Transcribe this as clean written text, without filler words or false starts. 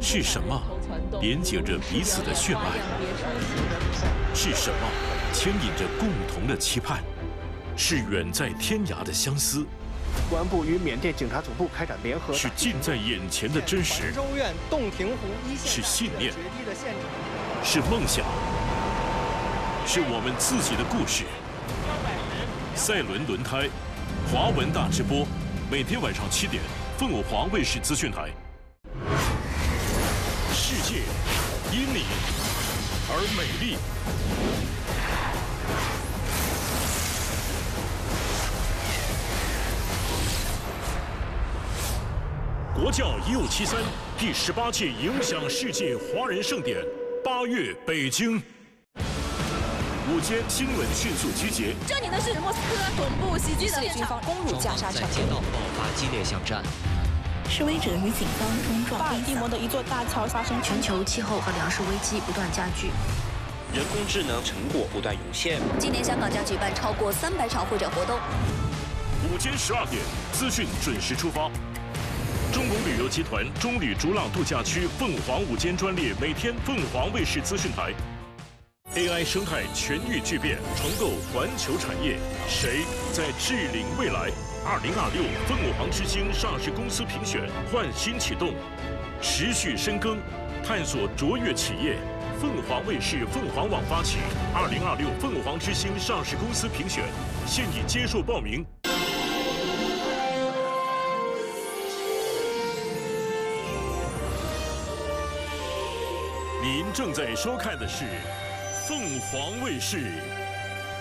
是什么连接着彼此的血脉？是什么牵引着共同的期盼？是远在天涯的相思。 公安部与缅甸警察总部开展联合。 是近在眼前的真实。 州院洞庭湖一线是信念。是梦想。是我们自己的故事。赛伦轮胎，华文大直播，每天晚上7点，凤凰卫视资讯台。世界因你而美丽。国教1573第18届影响世界华人盛典8月北京。午间新闻迅速集结。 这里呢是莫斯科总部袭击的军方攻入加沙城， 在街道爆发激烈巷战。 示威者与警方冲撞。 巴尔的摩的一座大桥发生。 全球气候和粮食危机不断加剧。 人工智能成果不断涌现。 今年香港将举办超过300场会展活动。 午间12点，资讯准时出发。中龙旅游集团中旅逐浪度假区凤凰午间专列，每天凤凰卫视资讯台。AI 生态全域巨变，重构环球产业，谁在治领未来？2026凤凰之星上市公司评选焕新启动，持续深耕，探索卓越企业。凤凰卫视凤凰网发起2026凤凰之星上市公司评选，现已接受报名。您正在收看的是凤凰卫视